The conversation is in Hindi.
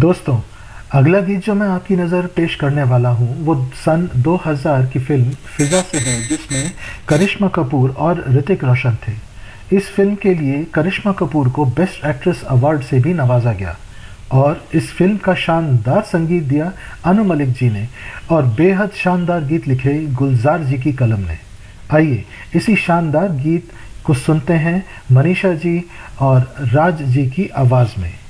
दोस्तों, अगला गीत जो मैं आपकी नज़र पेश करने वाला हूँ वो सन 2000 की फिल्म फिजा से है, जिसमें करिश्मा कपूर और ऋतिक रोशन थे। इस फिल्म के लिए करिश्मा कपूर को बेस्ट एक्ट्रेस अवार्ड से भी नवाजा गया और इस फिल्म का शानदार संगीत दिया अनु मलिक जी ने और बेहद शानदार गीत लिखे गुलजार जी की कलम ने। आइए इसी शानदार गीत को सुनते हैं मनीषा जी और राज जी की आवाज़ में।